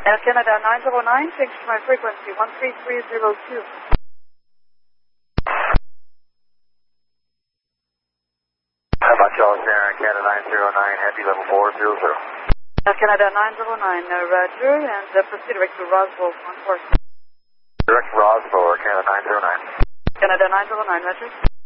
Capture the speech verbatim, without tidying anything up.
Air Canada nine zero nine, change to my frequency one three three zero two. How about y'all, Air Canada nine zero nine, heavy level four zero zero. Air Canada nine zero nine, uh, roger, and uh, proceed direct to Roswell, one four. Direct Roswell, Air Canada nine zero nine. Canada nine zero nine, roger.